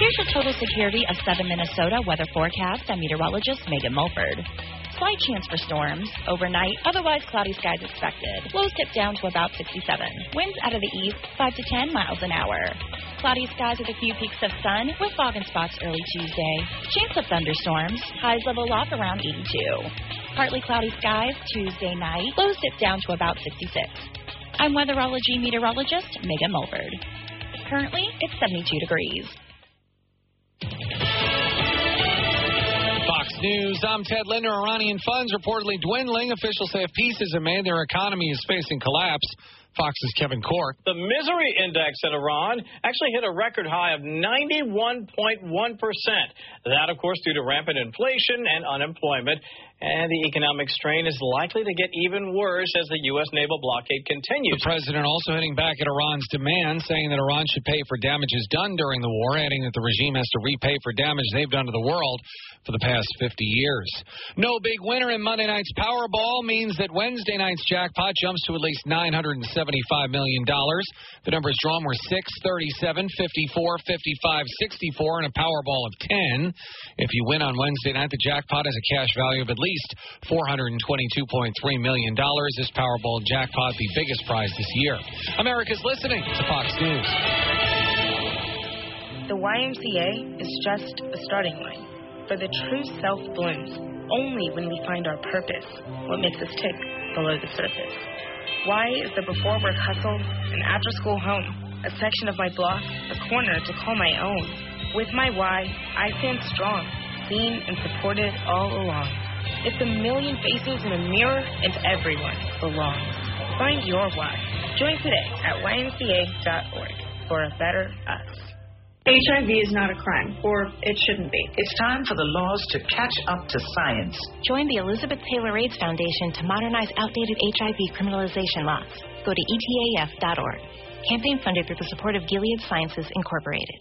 Here's your total security of 7 Minnesota weather forecast. I'm meteorologist Megan Mulford. Slight chance for storms. Overnight, otherwise cloudy skies expected. Lows dip down to about 67. Winds out of the east, 5 to 10 miles an hour. Cloudy skies with a few peaks of sun, with fog and spots early Tuesday. Chance of thunderstorms. Highs level off around 82. Partly cloudy skies Tuesday night. Lows dip down to about 66. I'm weatherology meteorologist Megan Mulford. Currently, it's 72 degrees. Fox News, I'm Ted Linder. Iranian funds reportedly dwindling. Officials say if peace isn't made, their economy is facing collapse. Fox's Kevin Corke. The misery index in Iran actually hit a record high of 91.1%. That, of course, due to rampant inflation and unemployment. And the economic strain is likely to get even worse as the U.S. naval blockade continues. The president also hitting back at Iran's demand, saying that Iran should pay for damages done during the war, adding that the regime has to repay for damage they've done to the world for the past 50 years. No big winner in Monday night's Powerball means that Wednesday night's jackpot jumps to at least $975 million. The numbers drawn were 6, 37, 54, 55, 64, and a Powerball of 10. If you win on Wednesday night, the jackpot has a cash value of at least $422.3 million. This Powerball jackpot, the biggest prize this year. America's listening to Fox News. The YMCA is just a starting line. For the true self blooms only when we find our purpose, what makes us tick below the surface. Y is the before work hustle, an after school home, a section of my block, a corner to call my own. With my Y, I stand strong, seen and supported all along. It's a million faces in a mirror, and everyone belongs. Find your why. Join today at ymca.org for a better us. HIV is not a crime, or it shouldn't be. It's time for the laws to catch up to science. Join the Elizabeth Taylor AIDS Foundation to modernize outdated HIV criminalization laws. Go to etaf.org. Campaign funded through the support of Gilead Sciences, Incorporated.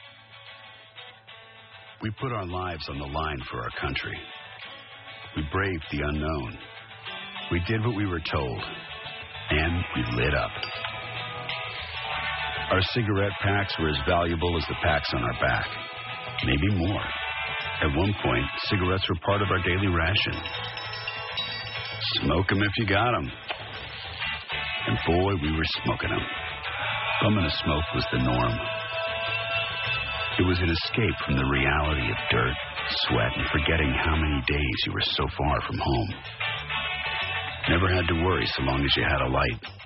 We put our lives on the line for our country. We braved the unknown. We did what we were told. And we lit up. Our cigarette packs were as valuable as the packs on our back. Maybe more. At one point, cigarettes were part of our daily ration. Smoke 'em if you got 'em. And boy, we were smoking 'em. Bumming a smoke was the norm. It was an escape from the reality of dirt, sweat, and forgetting how many days you were so far from home. Never had to worry so long as you had a light.